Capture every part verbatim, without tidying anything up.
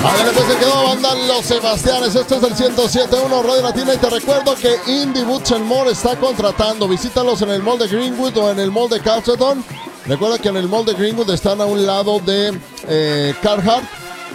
Ándale, pues se quedó banda Los Sebastianes. Esto es el ciento siete punto uno Radio Latina. Y te recuerdo que Indie Boots and More está contratando. Visítalos en el mall de Greenwood o en el mall de Calceton. Recuerda que en el mall de Greenwood están a un lado de eh, Carhartt,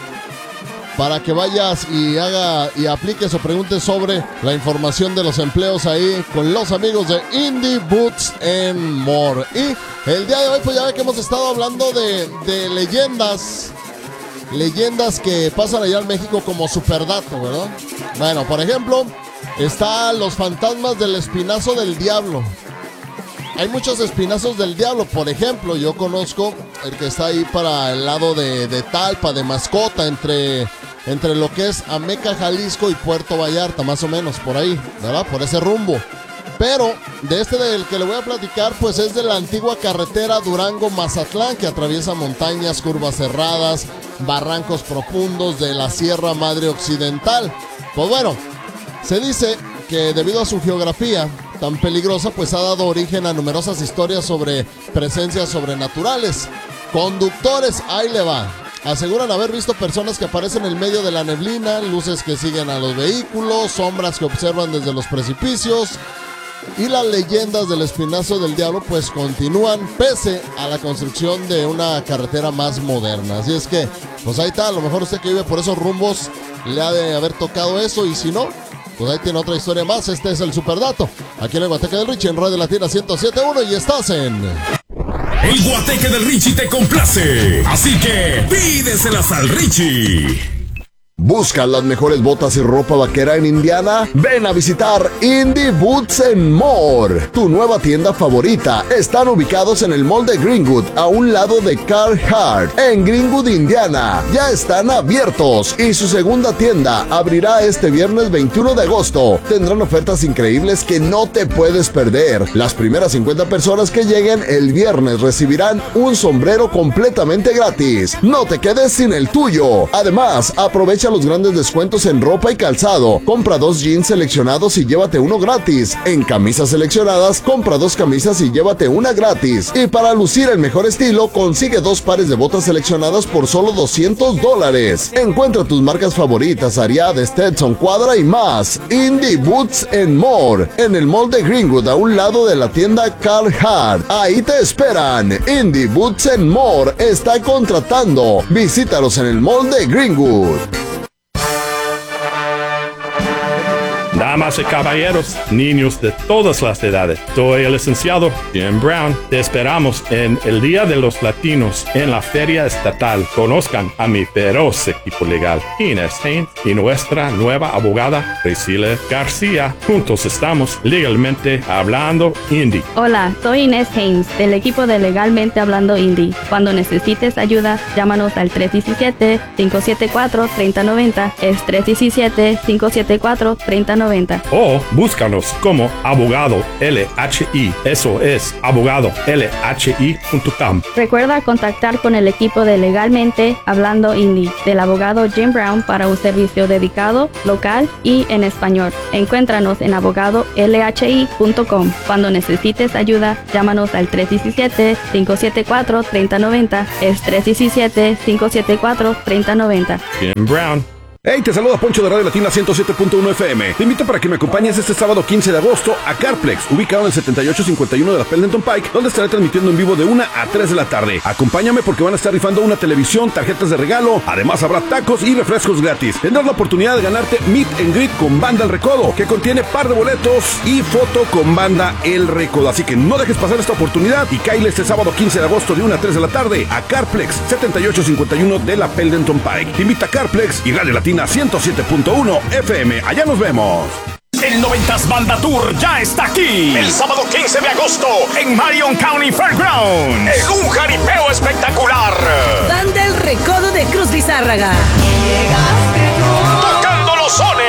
para que vayas y haga y apliques o preguntes sobre la información de los empleos ahí con los amigos de Indie Boots and More. Y el día de hoy, pues ya ve que hemos estado hablando de, de leyendas, leyendas que pasan allá en México como superdato, ¿verdad? Bueno, por ejemplo, están los fantasmas del Espinazo del Diablo. Hay muchos espinazos del diablo. Por ejemplo, yo conozco el que está ahí para el lado de, de Talpa, de Mascota, entre, entre lo que es Ameca, Jalisco y Puerto Vallarta, más o menos, por ahí, ¿verdad? Por ese rumbo. Pero de este del que le voy a platicar, pues es de la antigua carretera Durango-Mazatlán, que atraviesa montañas, curvas cerradas, barrancos profundos de la Sierra Madre Occidental. Pues bueno, se dice que debido a su geografía tan peligrosa, pues ha dado origen a numerosas historias sobre presencias sobrenaturales. Conductores, ahí le va, aseguran haber visto personas que aparecen en medio de la neblina, luces que siguen a los vehículos, sombras que observan desde los precipicios. Y las leyendas del Espinazo del Diablo pues continúan pese a la construcción de una carretera más moderna. Así es que, pues ahí está, a lo mejor usted que vive por esos rumbos le ha de haber tocado eso, y si no, pues ahí tiene otra historia más. Este es el Superdato, aquí en el Guateque del Richie, en Radio Latina ciento siete punto uno, y estás en... El Guateque del Richie te complace, así que pídeselas al Richie. ¿Buscas las mejores botas y ropa vaquera en Indiana? Ven a visitar Indie Boots and More, tu nueva tienda favorita. Están ubicados en el mall de Greenwood, a un lado de Carhartt, en Greenwood, Indiana. Ya están abiertos y su segunda tienda abrirá este viernes veintiuno de agosto. Tendrán ofertas increíbles que no te puedes perder. Las primeras cincuenta personas que lleguen el viernes recibirán un sombrero completamente gratis. No te quedes sin el tuyo. Además, aprovecha los grandes descuentos en ropa y calzado. Compra dos jeans seleccionados y llévate uno gratis. En camisas seleccionadas, compra dos camisas y llévate una gratis. Y para lucir el mejor estilo, consigue dos pares de botas seleccionadas por solo doscientos dólares. Encuentra tus marcas favoritas, Ariat, Stetson, Cuadra y más. Indie Boots and More, en el mall de Greenwood, a un lado de la tienda Carhartt. Ahí te esperan. Indie Boots and More está contratando. Visítalos en el mall de Greenwood. Damas y caballeros, niños de todas las edades, soy el licenciado Jim Brown. Te esperamos en el Día de los Latinos en la Feria Estatal. Conozcan a mi feroz equipo legal, Inés Haynes, y nuestra nueva abogada, Priscilla García. Juntos estamos legalmente hablando indie. Hola, soy Inés Haynes, del equipo de Legalmente Hablando Indie. Cuando necesites ayuda, llámanos al tres uno siete, cinco siete cuatro, tres cero nueve cero. Es tres uno siete, cinco siete cuatro, tres cero nueve cero. O búscanos como Abogado L H I. Eso es abogado L H I punto com. Recuerda contactar con el equipo de Legalmente Hablando Indie del abogado Jim Brown para un servicio dedicado, local y en español. Encuéntranos en abogado L H I punto com. Cuando necesites ayuda, llámanos al tres uno siete, cinco siete cuatro, tres cero nueve cero. Es tres uno siete, cinco siete cuatro, tres cero nueve cero. Jim Brown. Hey, te saluda Poncho de Radio Latina ciento siete punto uno F M. Te invito para que me acompañes este sábado quince de agosto a Carplex, ubicado en el setenta y ocho cincuenta y uno de la Pendleton Pike, donde estaré transmitiendo en vivo de una a tres de la tarde. Acompáñame porque van a estar rifando una televisión, tarjetas de regalo, además habrá tacos y refrescos gratis. Tendrás la oportunidad de ganarte Meet and Greet con Banda El Recodo, que contiene par de boletos y foto con Banda El Recodo. Así que no dejes pasar esta oportunidad y cáile este sábado quince de agosto de una a tres de la tarde a Carplex, setenta y ocho cincuenta y uno de la Pendleton Pike. Te invita a Carplex y Radio Latina ciento siete punto uno F M. Allá nos vemos. El noventas Banda Tour ya está aquí. El sábado quince de agosto en Marion County Fairgrounds. En un jaripeo espectacular. Banda El Recodo de Cruz Lizárraga. Tocando los sones